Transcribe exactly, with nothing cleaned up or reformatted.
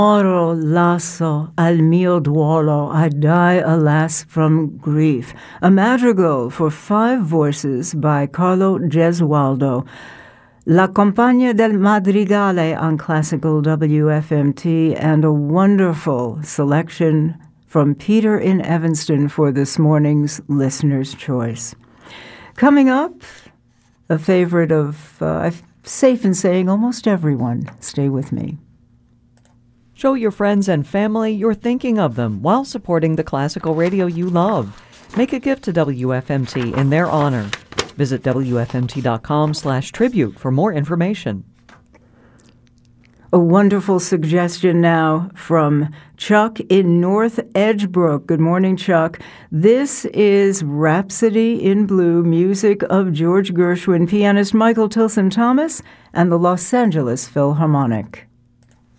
Moro lasso al mio duolo, I die alas from grief. A madrigal for five voices by Carlo Gesualdo. La Compagnia del Madrigale on Classical W F M T, and a wonderful selection from Peter in Evanston for this morning's Listener's Choice. Coming up, a favorite of, uh, I'm safe in saying, almost everyone. Stay with me. Show your friends and family you're thinking of them while supporting the classical radio you love. Make a gift to W F M T in their honor. Visit W F M T dot com slash tribute for more information. A wonderful suggestion now from Chuck in North Edgebrook. Good morning, Chuck. This is Rhapsody in Blue, music of George Gershwin, pianist Michael Tilson Thomas, and the Los Angeles Philharmonic.